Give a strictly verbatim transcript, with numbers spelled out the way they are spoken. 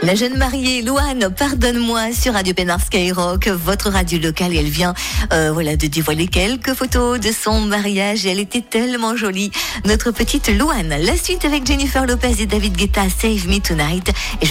La jeune mariée Louane, pardonne-moi sur Radio Pénard Skyrock, votre radio locale, et elle vient euh, voilà de dévoiler quelques photos de son mariage et elle était tellement jolie, notre petite Louane. La suite avec Jennifer Lopez et David Guetta, Save Me Tonight. Et je